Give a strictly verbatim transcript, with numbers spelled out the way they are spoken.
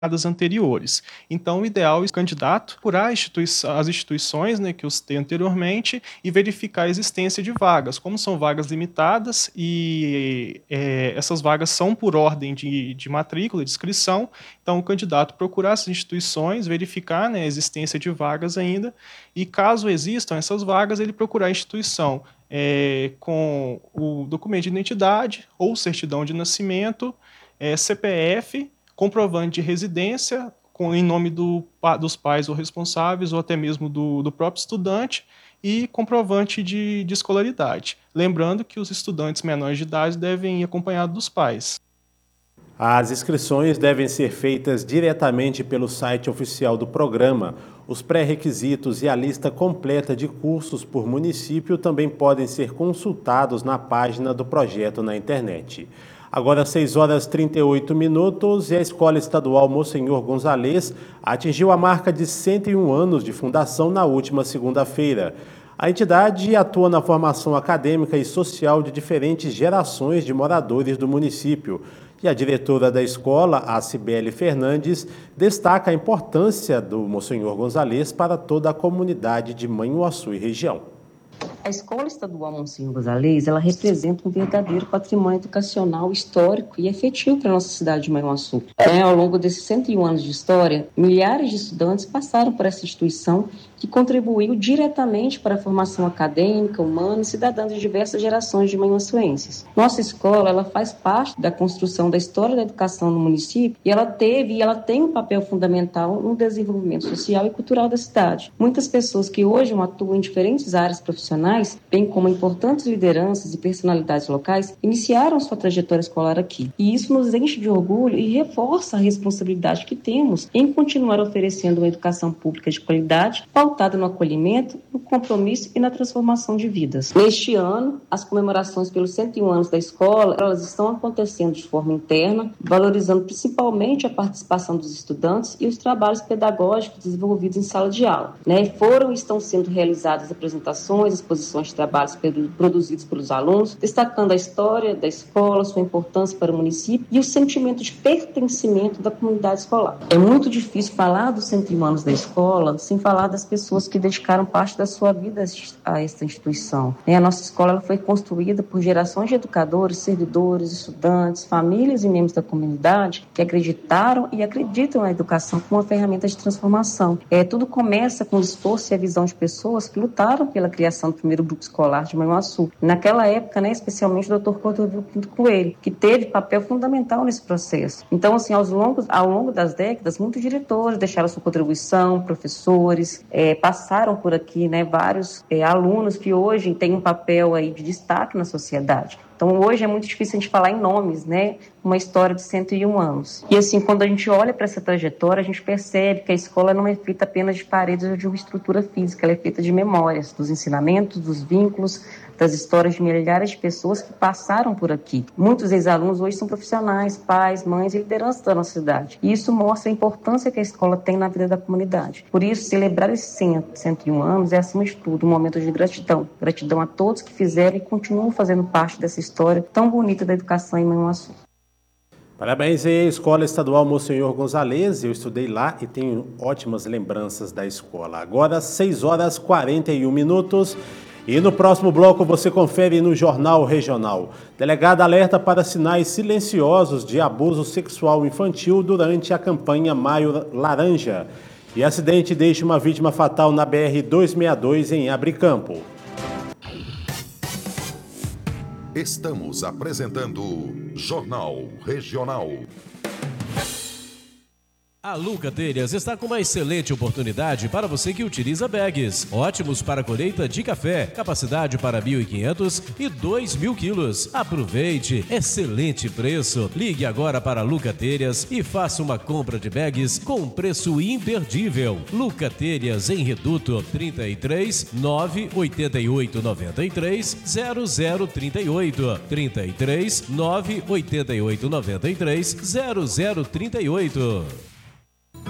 anteriores. Então, o ideal é o candidato procurar institui as instituições, né, que eu citei anteriormente e verificar a existência de vagas. Como são vagas limitadas e é, essas vagas são por ordem de, de matrícula, de inscrição, então o candidato procurar essas instituições, verificar, né, a existência de vagas ainda e, caso existam essas vagas, ele procurar a instituição é, com o documento de identidade ou certidão de nascimento, é, C P F, comprovante de residência com, em nome do, dos pais ou responsáveis, ou até mesmo do, do próprio estudante, e comprovante de, de escolaridade. Lembrando que os estudantes menores de idade devem ir acompanhados dos pais. As inscrições devem ser feitas diretamente pelo site oficial do programa. Os pré-requisitos e a lista completa de cursos por município também podem ser consultados na página do projeto na internet. Agora, seis horas e trinta e oito minutos, e a Escola Estadual Monsenhor Gonzalez atingiu a marca de cento e um anos de fundação na última segunda-feira. A entidade atua na formação acadêmica e social de diferentes gerações de moradores do município. E a diretora da escola, a Cibele Fernandes, destaca a importância do Monsenhor Gonzalez para toda a comunidade de Manhuaçu e região. A Escola Estadual Monsenhor Gonzalez, ela representa um verdadeiro patrimônio educacional, histórico e efetivo para a nossa cidade de Manhuaçu. É, ao longo desses cento e um anos de história, milhares de estudantes passaram por essa instituição que contribuiu diretamente para a formação acadêmica, humana e cidadã de diversas gerações de manhuaçuenses. Nossa escola, ela faz parte da construção da história da educação no município e ela teve e ela tem um papel fundamental no desenvolvimento social e cultural da cidade. Muitas pessoas que hoje atuam em diferentes áreas profissionais, bem como importantes lideranças e personalidades locais, iniciaram sua trajetória escolar aqui. E isso nos enche de orgulho e reforça a responsabilidade que temos em continuar oferecendo uma educação pública de qualidade, pautada no acolhimento, no compromisso e na transformação de vidas. Neste ano, as comemorações pelos cento e um anos da escola, elas estão acontecendo de forma interna, valorizando principalmente a participação dos estudantes e os trabalhos pedagógicos desenvolvidos em sala de aula. Né? Foram e estão sendo realizadas apresentações, exposições de trabalhos produzidos pelos alunos, destacando a história da escola, sua importância para o município e o sentimento de pertencimento da comunidade escolar. É muito difícil falar dos cento e um anos da escola sem falar das pessoas que dedicaram parte da sua vida a esta instituição. A nossa escola ela foi construída por gerações de educadores, servidores, estudantes, famílias e membros da comunidade que acreditaram e acreditam na educação como uma ferramenta de transformação. É, tudo começa com o esforço e a visão de pessoas que lutaram pela criação do primeiro grupo escolar de Manhuaçu. Naquela época, né, especialmente o doutor Cordovil Pinto Coelho, que teve papel fundamental nesse processo. Então, assim, aos longos, ao longo das décadas, muitos diretores deixaram sua contribuição, professores, é, passaram por aqui, né, vários é, alunos que hoje têm um papel aí de destaque na sociedade. Então, hoje é muito difícil a gente falar em nomes, né? Uma história de cento e um anos. E, assim, quando a gente olha para essa trajetória, a gente percebe que a escola não é feita apenas de paredes ou de uma estrutura física, ela é feita de memórias, dos ensinamentos, dos vínculos, das histórias de milhares de pessoas que passaram por aqui. Muitos ex-alunos hoje são profissionais, pais, mães e lideranças da nossa cidade. E isso mostra a importância que a escola tem na vida da comunidade. Por isso, celebrar esses cento e um anos é, acima de tudo, um momento de gratidão. Gratidão a todos que fizeram e continuam fazendo parte dessa história tão bonita da educação em Manhuaçu. Parabéns aí à Escola Estadual Monsenhor Gonzalez. Eu estudei lá e tenho ótimas lembranças da escola. Agora, seis horas e quarenta e um minutos. E no próximo bloco você confere no Jornal Regional. Delegada alerta para sinais silenciosos de abuso sexual infantil durante a campanha Maio Laranja. E acidente deixa uma vítima fatal na B R duzentos e sessenta e dois em Abricampo. Estamos apresentando Jornal Regional. A Luca Telhas está com uma excelente oportunidade para você que utiliza bags. Ótimos para colheita de café, capacidade para mil e quinhentos e dois mil quilos. Aproveite, excelente preço. Ligue agora para Luca Telhas e faça uma compra de bags com preço imperdível. Luca Telhas em Reduto, trinta e três, nove oito oito nove três, zero zero três oito. trinta e três, nove oito oito nove três, zero zero três oito.